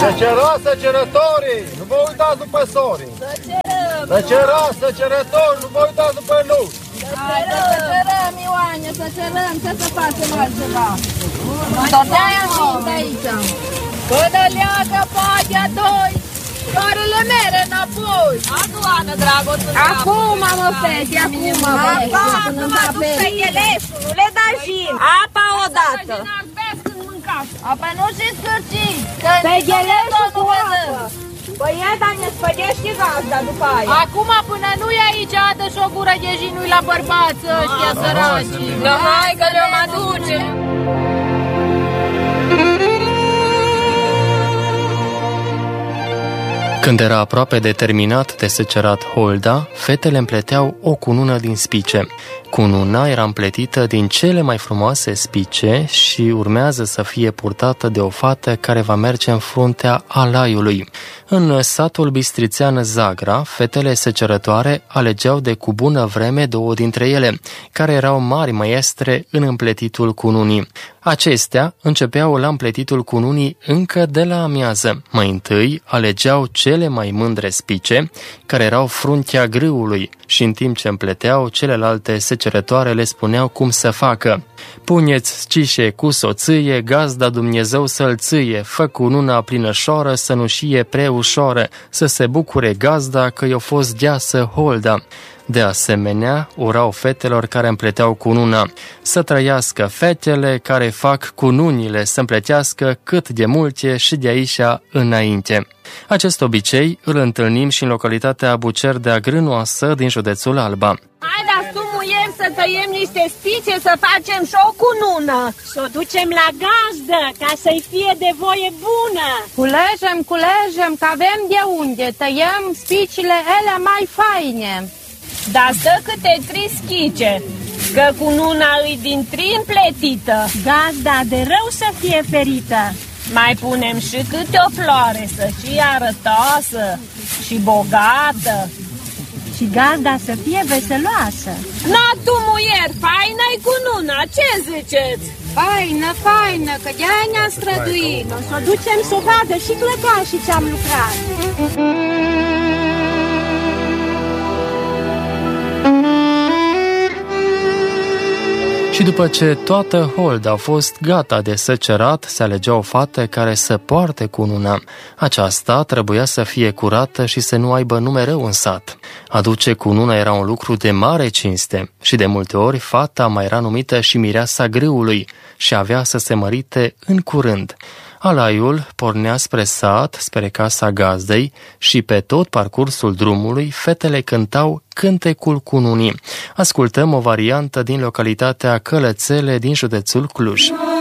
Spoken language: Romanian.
Săcerătorii, nu vă uitați după sorii. Săcerători, nu vă uitați după luci. Săcerăm, Ioane, săcerăm, ce să facem altceva? De-aia sunt aici. Până leagă pagea doi, soarele mere înapoi. Adu, Ana, dragoță. Acum, mă, fete, acum, mă, fete. Apa, mă duc pe gheleșul, nu le da jin. Apa odată. Apa nu și scârci. Pe gheleșul cu apă. Păi e, dar ne spădește gazda după aia. Acum, până nu e aici, adă și o gură de jinui la bărbați ăștia săraci. Da, hai că le-om aduce. Când era aproape de terminat de secerat holda, fetele împleteau o cunună din spice. Cununa era împletită din cele mai frumoase spice și urmează să fie purtată de o fată care va merge în fruntea alaiului. În satul bistrițean Zagra, fetele secerătoare alegeau de cu bună vreme două dintre ele, care erau mari măiestre în împletitul cununii. Acestea începeau la împletitul cununii încă de la amiază. Mai întâi alegeau cele mai mândre spice, care erau fruntea grâului, și în timp ce împleteau, celelalte secerătoare le spuneau cum să facă. Puneți scișe cu soție, gazda Dumnezeu să-l țâie, fă cununa plinășoară să nu șie preușoară, să se bucure gazda că i-o fost deasă holda. De asemenea, urau fetelor care împleteau cununa: să trăiască fetele care fac cununile, să împletească cât de multe și de aici înainte. Acest obicei îl întâlnim și în localitatea Bucerdea Grânoasă din județul Alba. Hai, dar sumuiem să tăiem niște spice, să facem și o cunună. Să o ducem la gazdă, ca să-i fie de voie bună. Culegem, că avem de unde. Tăiem spicile ele mai faine. Dar stă câte 3 schice, că cununa îi din 3 împletită. Gazda de rău să fie ferită. Mai punem și câte o floare, să fie arătoasă și bogată. Și gazda să fie veseloasă. Na, tu, muier, faină-i cununa, ce ziceți? Faină, că de-aia ne-am străduit. O să o ducem să o vadă și clăcașii ce-am lucrat. Și după ce toată holda a fost gata de secerat, se alegea o fată care să poarte cununa. Aceasta trebuia să fie curată și să nu aibă nume rău în sat. Aduce cununa era un lucru de mare cinste și de multe ori fata mai era numită și mireasa grâului și avea să se mărite în curând. Alaiul pornea spre sat, spre casa gazdei și pe tot parcursul drumului fetele cântau cântecul cununii. Ascultăm o variantă din localitatea Călățele din județul Cluj.